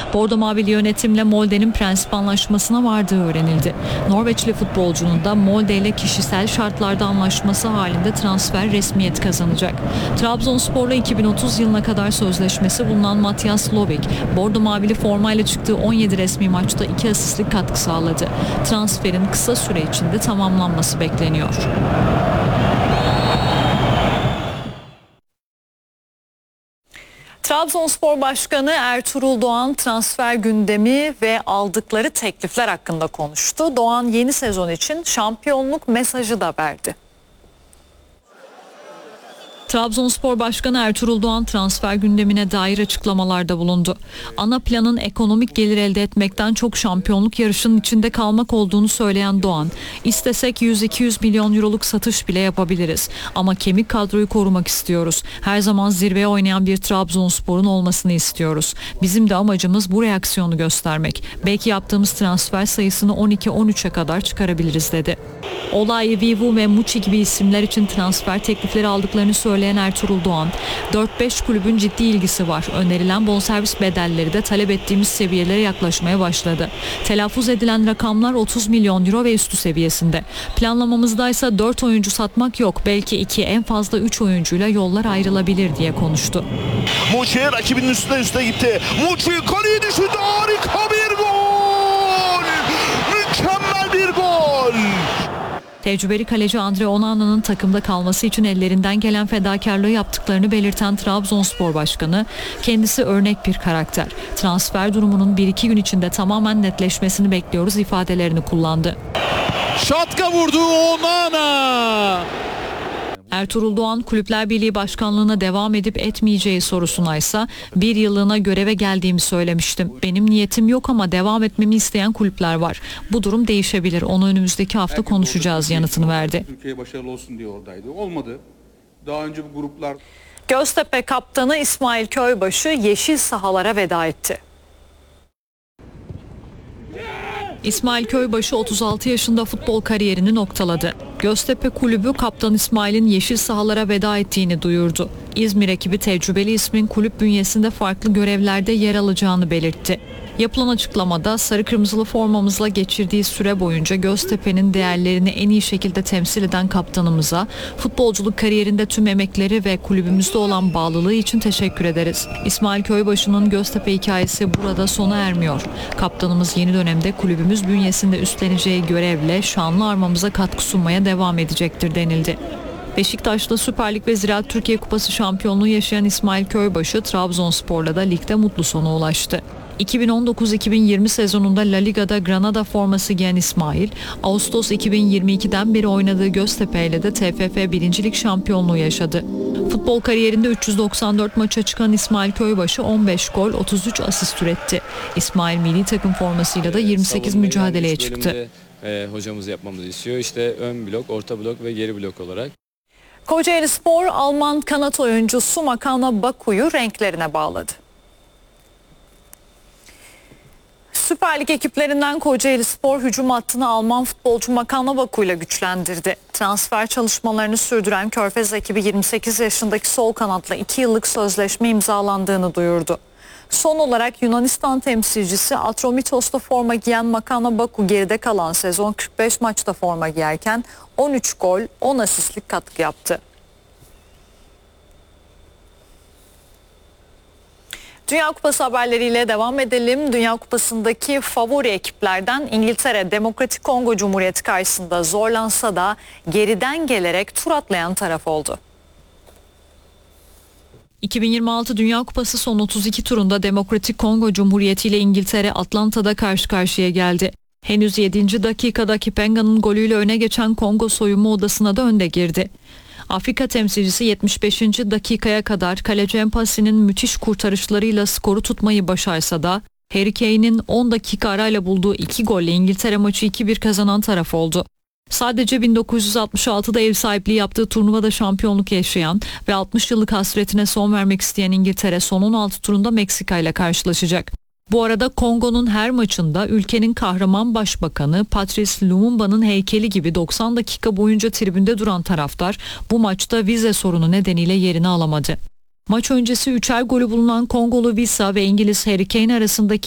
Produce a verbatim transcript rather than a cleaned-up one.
Bordo Mavili yönetimle Molde'nin prensip anlaşmasına vardığı öğrenildi. Norveçli futbolcunun da Molde ile kişisel şartlarda anlaşması halinde transfer resmiyet kazanacak. Trabzonspor'la iki bin otuz yılına kadar sözleşmesi bulunan Mathias Lovik, Bordo Mavili formayla çıktığı on yedi resmi maçta iki asistlik katkı sağladı. Transferin kısa süre içinde tamamlanması bekleniyor. Trabzonspor Başkanı Ertuğrul Doğan transfer gündemi ve aldıkları teklifler hakkında konuştu. Doğan yeni sezon için şampiyonluk mesajı da verdi. Trabzonspor Başkanı Ertuğrul Doğan transfer gündemine dair açıklamalarda bulundu. Ana planın ekonomik gelir elde etmekten çok şampiyonluk yarışının içinde kalmak olduğunu söyleyen Doğan, istesek yüz iki yüz milyon euroluk satış bile yapabiliriz. Ama kemik kadroyu korumak istiyoruz. Her zaman zirveye oynayan bir Trabzonspor'un olmasını istiyoruz. Bizim de amacımız bu reaksiyonu göstermek. Belki yaptığımız transfer sayısını on iki on üçe kadar çıkarabiliriz dedi. Olay, Vivu ve Muçi gibi isimler için transfer teklifleri aldıklarını söyleyen Ertuğrul Doğan, dört beş kulübün ciddi ilgisi var. Önerilen bonservis bedelleri de talep ettiğimiz seviyelere yaklaşmaya başladı. Telaffuz edilen rakamlar otuz milyon euro ve üstü seviyesinde. Planlamamızdaysa dört oyuncu satmak yok. Belki iki, en fazla üç oyuncuyla yollar ayrılabilir diye konuştu. Muçi rakibinin üstüne üstüne gitti. Muçi kaleye düşürdü. Harika bir gol! Mükemmel bir gol! Tecrübeli kaleci Andre Onana'nın takımda kalması için ellerinden gelen fedakarlığı yaptıklarını belirten Trabzonspor Başkanı, kendisi örnek bir karakter. Transfer durumunun bir iki gün içinde tamamen netleşmesini bekliyoruz ifadelerini kullandı. Şatka vurdu Onana! Ertuğrul Doğan, Kulüpler Birliği Başkanlığı'na devam edip etmeyeceği sorusuna ise bir yıllığına göreve geldiğimi söylemiştim. Benim niyetim yok ama devam etmemi isteyen kulüpler var. Bu durum değişebilir. Onu önümüzdeki hafta konuşacağız yanıtını verdi. Türkiye başarılı olsun diye oradaydı. Olmadı. Daha önce bu gruplar... Göztepe kaptanı İsmail Köybaşı yeşil sahalara veda etti. İsmail Köybaşı otuz altı yaşında futbol kariyerini noktaladı. Göztepe Kulübü kaptan İsmail'in yeşil sahalara veda ettiğini duyurdu. İzmir ekibi tecrübeli ismin kulüp bünyesinde farklı görevlerde yer alacağını belirtti. Yapılan açıklamada sarı kırmızılı formamızla geçirdiği süre boyunca Göztepe'nin değerlerini en iyi şekilde temsil eden kaptanımıza futbolculuk kariyerinde tüm emekleri ve kulübümüzde olan bağlılığı için teşekkür ederiz. İsmail Köybaşı'nın Göztepe hikayesi burada sona ermiyor. Kaptanımız yeni dönemde kulübümüz bünyesinde üstleneceği görevle şanlı armamıza katkı sunmaya devam edecektir denildi. Beşiktaş'ta Süper Lig ve Ziraat Türkiye Kupası şampiyonluğu yaşayan İsmail Köybaşı, Trabzonspor'la da ligde mutlu sona ulaştı. iki bin on dokuz iki bin yirmi sezonunda La Liga'da Granada forması giyen İsmail, Ağustos iki bin yirmi ikiden beri oynadığı Göztepe ile de T F F birinci Lig şampiyonluğu yaşadı. Futbol kariyerinde üç yüz doksan dört maça çıkan İsmail Köybaşı on beş gol, otuz üç asist üretti. İsmail milli takım formasıyla da yirmi sekiz mücadeleye çıktı. E, hocamız yapmamızı istiyor. İşte ön blok, orta blok ve geri blok olarak. Kocaelispor, Alman kanat oyuncusu Makana Baku'yu renklerine bağladı. Süper Lig ekiplerinden Kocaelispor hücum hattını Alman futbolcu Makana Baku ile güçlendirdi. Transfer çalışmalarını sürdüren Körfez ekibi yirmi sekiz yaşındaki sol kanatla iki yıllık sözleşme imzalandığını duyurdu. Son olarak Yunanistan temsilcisi Atromitos'ta forma giyen Makana Baku geride kalan sezon kırk beş maçta forma giyerken on üç gol, on asistlik katkı yaptı. Dünya Kupası haberleriyle devam edelim. Dünya Kupası'ndaki favori ekiplerden İngiltere, Demokratik Kongo Cumhuriyeti karşısında zorlansa da geriden gelerek tur atlayan taraf oldu. iki bin yirmi altı Dünya Kupası son otuz iki turunda Demokratik Kongo Cumhuriyeti ile İngiltere Atlanta'da karşı karşıya geldi. Henüz yedinci dakikada Kipenga'nın golüyle öne geçen Kongo soyunma odasına da önde girdi. Afrika temsilcisi yetmiş beşinci dakikaya kadar kaleci Empasi'nin müthiş kurtarışlarıyla skoru tutmayı başarsa da Harry Kane'in on dakika arayla bulduğu iki golle İngiltere maçı iki bir kazanan taraf oldu. Sadece bin dokuz yüz altmış altıda ev sahipliği yaptığı turnuvada şampiyonluk yaşayan ve altmış yıllık hasretine son vermek isteyen İngiltere son on altı turunda Meksika ile karşılaşacak. Bu arada Kongo'nun her maçında ülkenin kahraman başbakanı Patrice Lumumba'nın heykeli gibi doksan dakika boyunca tribünde duran taraftar bu maçta vize sorunu nedeniyle yerini alamadı. Maç öncesi üçer golü bulunan Kongolu Wissa ve İngiliz Harry Kane arasındaki